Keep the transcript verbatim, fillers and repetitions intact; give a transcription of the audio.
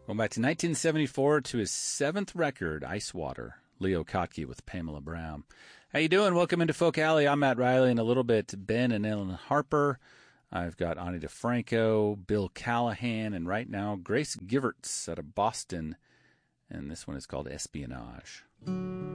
Going back to nineteen seventy-four to his seventh record, Ice Water. Leo Kottke with Pamela Brown. How you doing? Welcome into Folk Alley. I'm Matt Riley, and a little bit Ben and Ellen Harper. I've got Ani DeFranco, Bill Callahan, and right now Grace Giverts out of Boston. And this one is called Espionage.